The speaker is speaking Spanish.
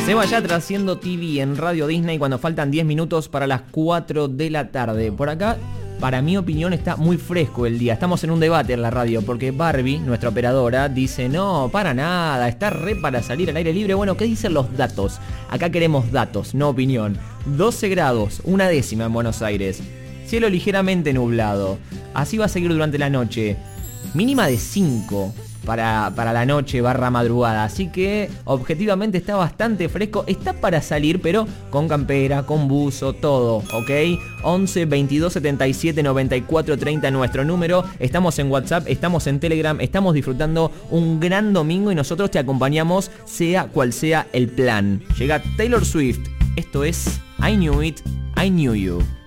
Seba Yatra haciendo TV en Radio Disney cuando faltan 10 minutos para las 4 de la tarde. Por acá, para mi opinión, está muy fresco el día. Estamos en un debate en la radio porque Barbie, nuestra operadora, dice no, para nada, está re para salir al aire libre. Bueno, ¿qué dicen los datos? Acá queremos datos, no opinión. 12 grados, 1/10 en Buenos Aires. Cielo ligeramente nublado. Así va a seguir durante la noche. Mínima de 5 para la noche / madrugada. Así que objetivamente está bastante fresco. Está para salir, pero con campera, con buzo, todo, ¿ok? 11 22 77 94 30 nuestro número. Estamos en WhatsApp, estamos en Telegram. Estamos disfrutando un gran domingo y nosotros te acompañamos sea cual sea el plan. Llega Taylor Swift. Esto es I Knew It, I Knew You.